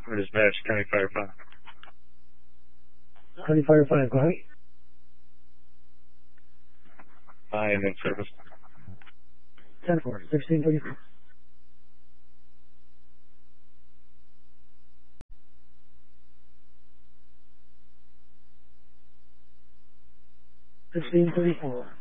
Dispatch, County Fire 5. County Fire 5, go ahead. I am in service. 10-4, 1634. 1634.